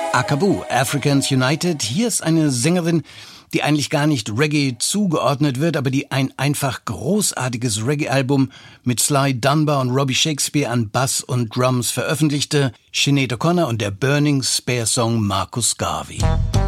Akabu, Africans United. Hier ist eine Sängerin, die eigentlich gar nicht Reggae zugeordnet wird, aber die ein einfach großartiges Reggae-Album mit Sly Dunbar und Robbie Shakespeare an Bass und Drums veröffentlichte. Sinead O'Connor und der Burning Spear Song Marcus Garvey.